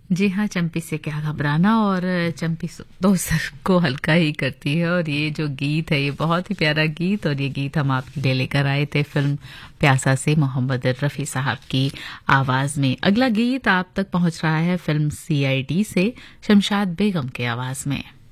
जी हाँ, चंपी से क्या घबराना और चंपी तो सर को हल्का ही करती है और ये जो गीत है ये बहुत ही प्यारा गीत और ये गीत हम आपके लिए लेकर आए थे फिल्म प्यासा से मोहम्मद रफ़ी साहब की आवाज़ में। अगला गीत आप तक पहुंच रहा है फिल्म CID से शमशाद बेगम की आवाज़ में।